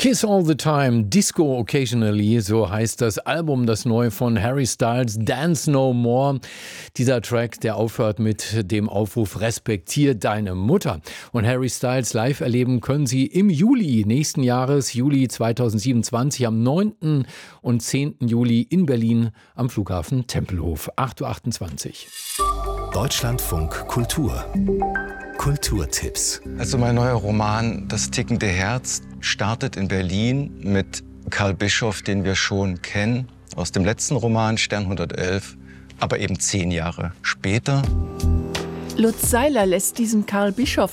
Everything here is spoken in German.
Kiss All the Time, Disco Occasionally, so heißt das Album, das neu von Harry Styles, Dance No More. Dieser Track, der aufhört mit dem Aufruf Respektier deine Mutter. Und Harry Styles live erleben können Sie im Juli nächsten Jahres, Juli 2027, am 9. und 10. Juli in Berlin am Flughafen Tempelhof, 8.28 Uhr. Deutschlandfunk Kultur. Kulturtipps. Also mein neuer Roman Das tickende Herz startet in Berlin mit Karl Bischoff, den wir schon kennen, aus dem letzten Roman Stern 111, aber eben 10 Jahre später. Lutz Seiler lässt diesen Karl Bischoff